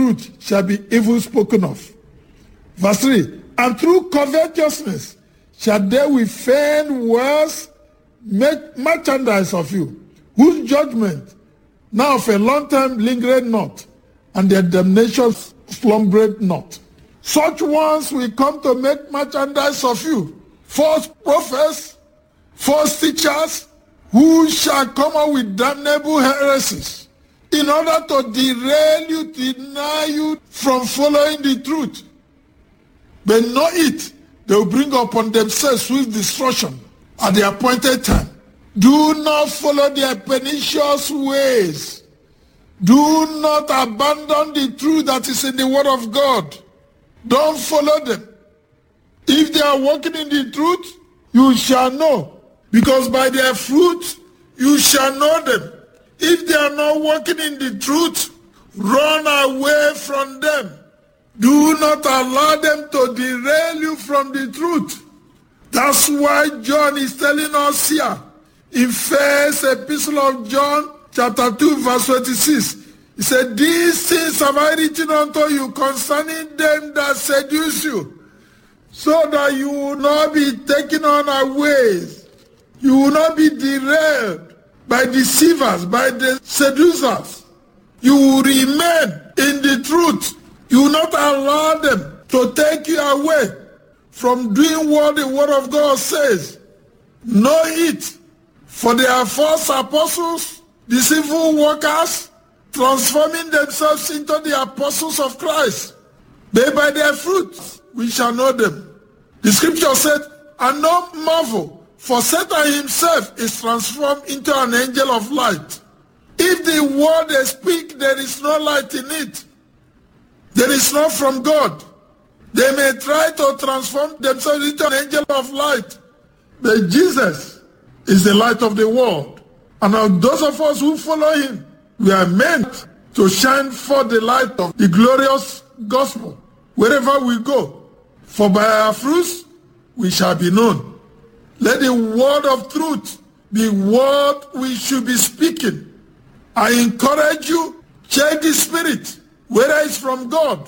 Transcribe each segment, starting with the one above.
truth shall be evil spoken of. Verse 3, and through covetousness shall they with feigned words make merchandise of you, whose judgment now of a long time lingereth not, and their damnation slumbereth not. Such ones will come to make merchandise of you, false prophets, false teachers, who shall come out with damnable heresies, in order to derail you, deny you from following the truth. But know it, they will bring upon themselves swift destruction at the appointed time. Do not follow their pernicious ways. Do not abandon the truth that is in the Word of God. Don't follow them. If they are walking in the truth, you shall know, because by their fruit you shall know them. If they are not walking in the truth, run away from them. Do not allow them to derail you from the truth. That's why John is telling us here in first epistle of John, chapter 2, verse 26. He said, these things have I written unto you concerning them that seduce you, so that you will not be taken unawares. You will not be derailed by deceivers, by the seducers. You will remain in the truth. You will not allow them to take you away from doing what the Word of God says. Know it, for they are false apostles, deceitful workers, transforming themselves into the apostles of Christ. But by their fruits we shall know them. The scripture said, and no marvel, for Satan himself is transformed into an angel of light. If the word they speak, there is no light in it, there is not from God. They may try to transform themselves into an angel of light, but Jesus is the light of the world. And now those of us who follow him, we are meant to shine forth the light of the glorious gospel wherever we go. For by our fruits we shall be known. Let the word of truth be what we should be speaking. I encourage you, check the spirit, whether it's from God.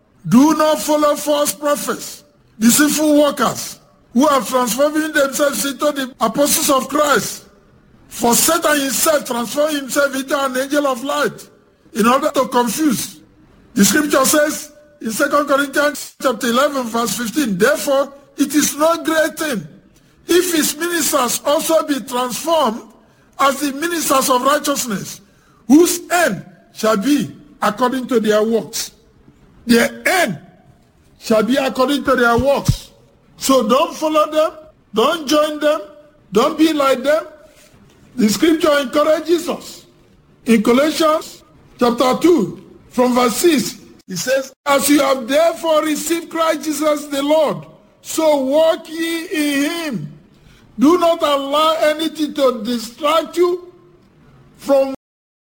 Do not follow false prophets, deceitful workers, who are transforming themselves into the apostles of Christ. For Satan himself transformed himself into an angel of light in order to confuse. The scripture says in 2 Corinthians chapter 11 verse 15, therefore it is no great thing if his ministers also be transformed as the ministers of righteousness, whose end shall be according to their works. Their end shall be according to their works. So don't follow them, don't join them, don't be like them. The scripture encourages us. In Colossians chapter 2, from verse 6, it says, as you have therefore received Christ Jesus the Lord, so walk ye in him. Do not allow anything to distract you from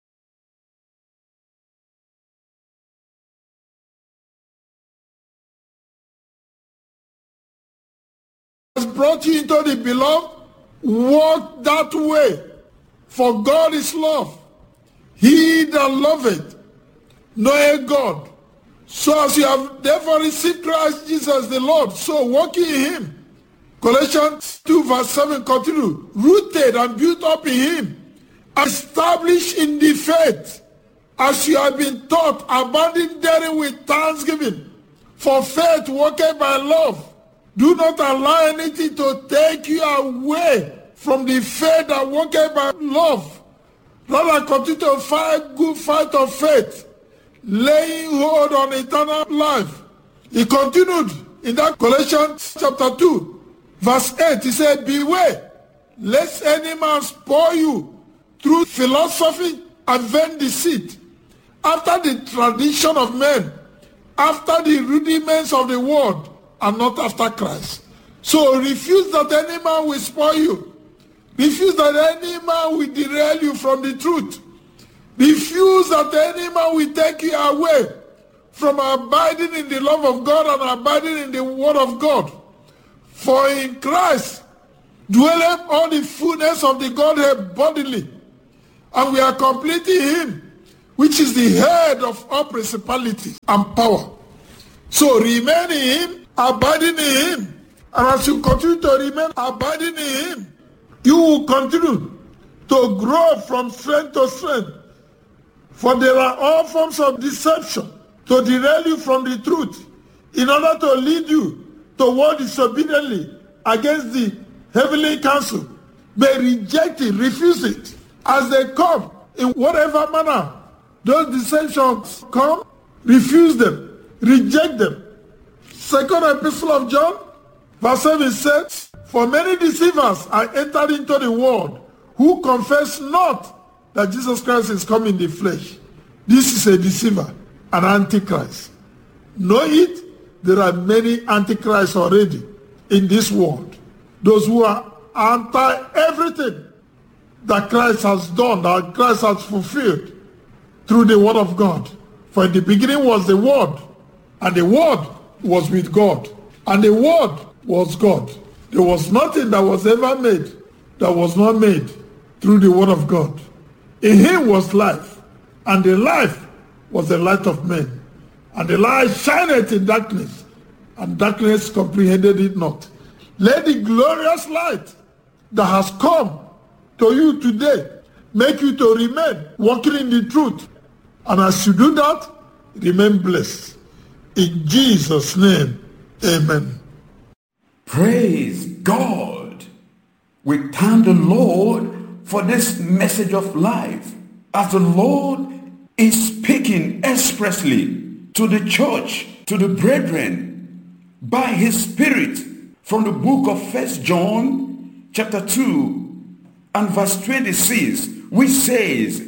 has brought you into the beloved. Walk that way, for God is love. He that loveth knoweth God. So as you have therefore received Christ Jesus the Lord, so walk in him. Colossians 2 verse 7 continue. Rooted and built up in him, established in the faith, as you have been taught, abounding therein with thanksgiving. For faith worketh by love. Do not allow anything to take you away from the faith that worketh by love. Rather continue to fight good fight of faith, laying hold on eternal life. He continued in that Colossians chapter 2, verse 8, he said, beware, lest any man spoil you through philosophy and vain deceit, after the tradition of men, after the rudiments of the world, and not after Christ. So refuse that any man will spoil you. Refuse that any man will derail you from the truth. Refuse that any man will take you away from abiding in the love of God and abiding in the word of God. For in Christ dwelleth all the fullness of the Godhead bodily, and we are complete in him, which is the head of all principality and power. So remain in him, abiding in him. And as you continue to remain abiding in him, you will continue to grow from strength to strength. For there are all forms of deception to derail you from the truth, in order to lead you to walk disobediently against the heavenly counsel. They reject it, refuse it. As they come, in whatever manner those deceptions come, refuse them, reject them. Second Epistle of John, verse 7 says, for many deceivers are entered into the world, who confess not that Jesus Christ is come in the flesh. This is a deceiver, an antichrist. Know it, there are many antichrists already in this world. Those who are anti everything that Christ has done, that Christ has fulfilled through the word of God. For in the beginning was the word, and the word was with God, and the word was God. There was nothing that was ever made that was not made through the word of God. In him was life, and the life was the light of men. And the light shineth in darkness, and darkness comprehended it not. Let the glorious light that has come to you today make you to remain walking in the truth. And as you do that, remain blessed. In Jesus' name, amen. Praise God. We thank the Lord for this message of life, as the Lord is speaking expressly to the church, to the brethren, by his Spirit, from the book of 1 John chapter 2 and verse 26, which says,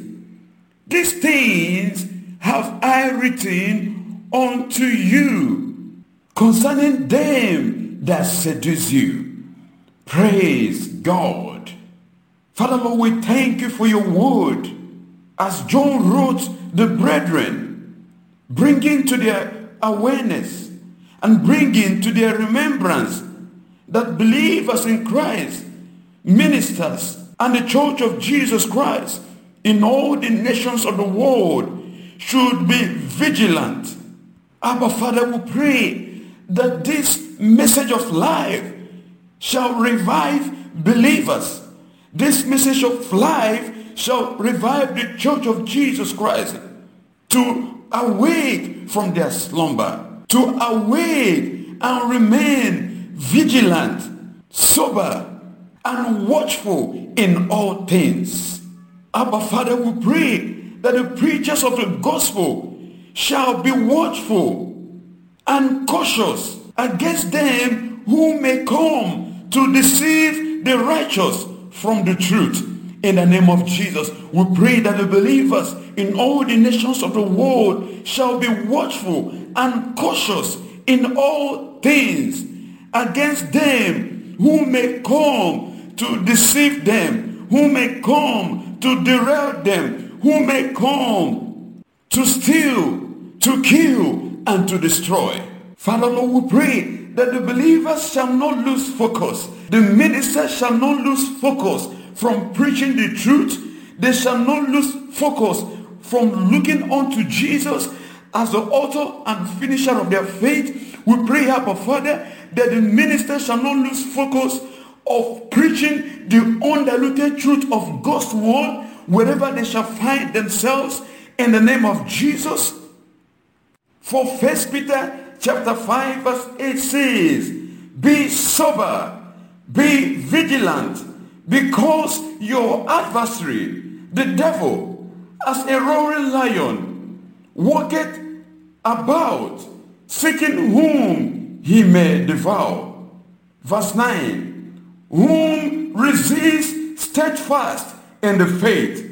these things have I written unto you concerning them that seduce you. Praise God. Father Lord, we thank you for your word, as John wrote the brethren, bringing to their awareness and bringing to their remembrance that believers in Christ, ministers, and the church of Jesus Christ in all the nations of the world should be vigilant. Abba Father, we pray that this message of life shall revive believers. This message of life shall revive the church of Jesus Christ to awake from their slumber, to awake and remain vigilant, sober, and watchful in all things. Abba Father, we pray that the preachers of the gospel shall be watchful and cautious against them who may come to deceive the righteous from the truth. In the name of Jesus, we pray that the believers in all the nations of the world shall be watchful and cautious in all things against them who may come to deceive them, who may come to derail them, who may come to steal, to kill, and to destroy. Father Lord, we pray that the believers shall not lose focus. The ministers shall not lose focus from preaching the truth. They shall not lose focus from looking unto Jesus as the author and finisher of their faith. We pray, Abba Father, that the ministers shall not lose focus of preaching the undiluted truth of God's word wherever they shall find themselves, in the name of Jesus. For 1 Peter chapter 5 verse 8 says, be sober, be vigilant, because your adversary, the devil, as a roaring lion, walketh about, seeking whom he may devour. Verse 9, whom resist steadfast in the faith,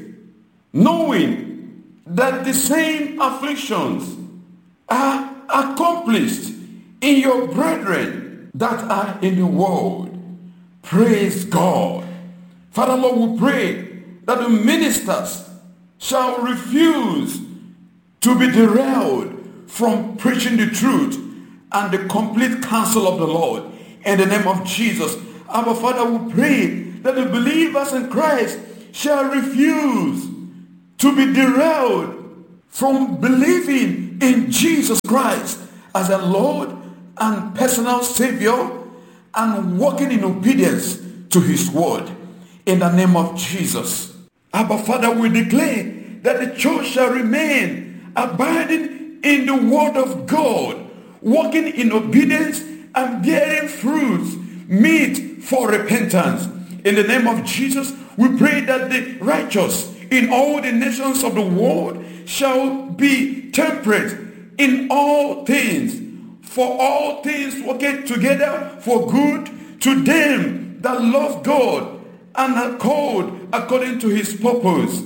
knowing that the same afflictions are accomplished in your brethren that are in the world. Praise God. Father Lord, we pray that the ministers shall refuse to be derailed from preaching the truth and the complete counsel of the Lord. In the name of Jesus, our Father, we pray that the believers in Christ shall refuse to be derailed from believing in Jesus Christ as a Lord and personal Savior and walking in obedience to his word. In the name of Jesus. Abba Father, we declare that the church shall remain abiding in the word of God, walking in obedience and bearing fruits meet for repentance. In the name of Jesus, we pray that the righteous in all the nations of the world shall be temperate in all things, for all things work together for good to them that love God and are called according to his purpose.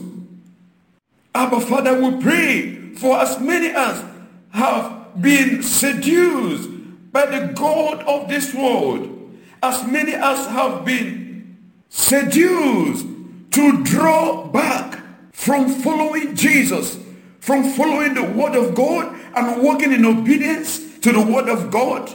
Abba Father, we pray for as many as have been seduced by the God of this world, as many as have been seduced to draw back from following Jesus, from following the word of God and walking in obedience to the word of God.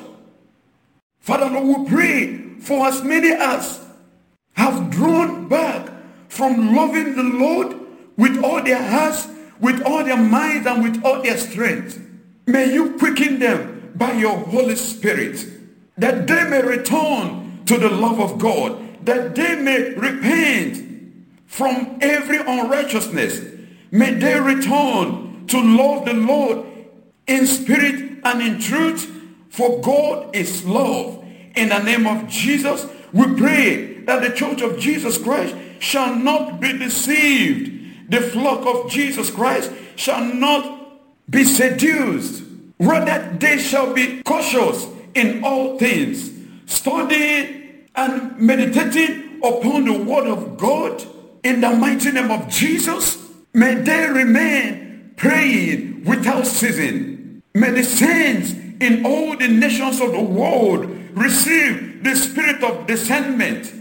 Father, Lord, we pray for as many as have drawn back from loving the Lord with all their hearts, with all their minds, and with all their strength. May you quicken them by your Holy Spirit, that they may return to the love of God, that they may repent from every unrighteousness. May they return to love the Lord in spirit and in truth, for God is love. In the name of Jesus, we pray that the church of Jesus Christ shall not be deceived. The flock of Jesus Christ shall not be seduced. Rather, they shall be cautious in all things, studying and meditating upon the word of God. In the mighty name of Jesus, may they remain praying without ceasing. May the saints in all the nations of the world receive the spirit of discernment.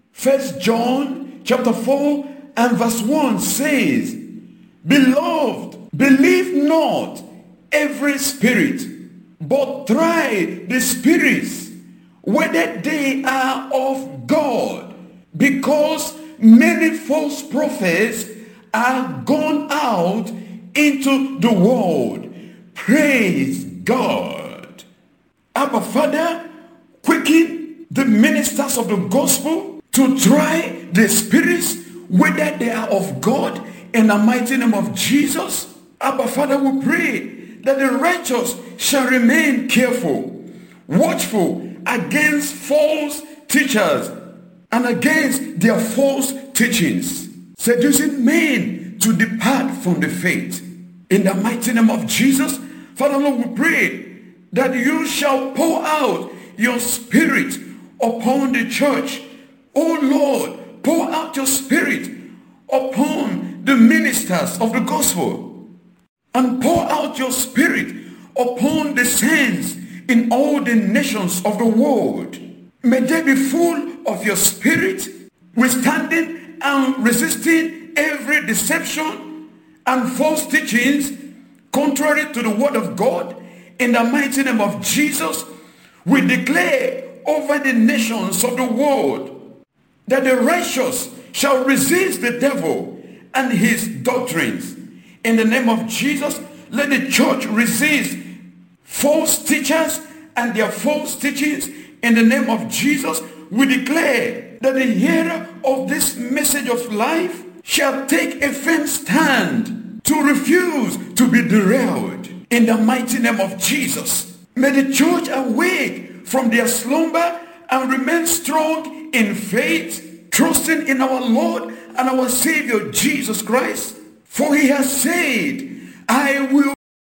1 John chapter 4 and verse 1 says, Beloved, believe not every spirit, but try the spirits, whether they are of God, because many false prophets are gone out into the world. Praise God. Abba Father, quicken the ministers of the gospel to try the spirits, whether they are of God, in the mighty name of Jesus. Abba Father, we pray that the righteous shall remain careful, watchful against false teachers and against their false teachings, seducing men to depart from the faith. In the mighty name of Jesus, Father Lord, we pray that you shall pour out your spirit upon the church. Oh Lord, pour out your spirit upon the ministers of the gospel, and pour out your spirit upon the saints in all the nations of the world. May they be full of your spirit, withstanding and resisting every deception and false teachings contrary to the word of God. In the mighty name of Jesus, we declare over the nations of the world that the righteous shall resist the devil and his doctrines. In the name of Jesus, let the church resist false teachers and their false teachings. In the name of Jesus, we declare that the hearer of this message of life shall take a firm stand to refuse to be derailed. In the mighty name of Jesus, may the church awake from their slumber and remain strong in faith, trusting in our Lord and our Savior Jesus Christ. For he has said, I will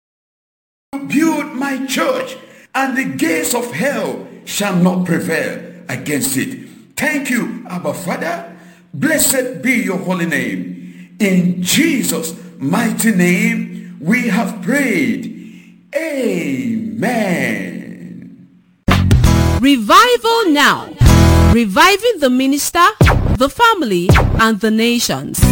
build my church, and the gates of hell shall not prevail against it. Thank you, Abba Father. Blessed be your holy name. In Jesus' mighty name we have prayed. Amen. Revival now. Reviving the minister, the family, and the nations.